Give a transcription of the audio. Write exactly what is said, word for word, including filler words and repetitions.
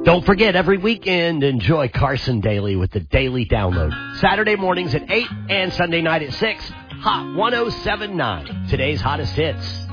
Don't forget, every weekend, enjoy Carson Daily with the Daily Download. Saturday mornings at eight and Sunday night at six. Hot one oh seven point nine. Today's hottest hits.